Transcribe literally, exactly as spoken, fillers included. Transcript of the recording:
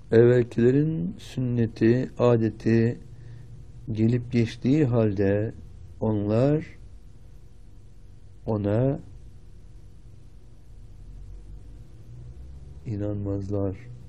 Evvelkilerin sünneti, adeti gelip geçtiği halde onlar ona inanmazlar.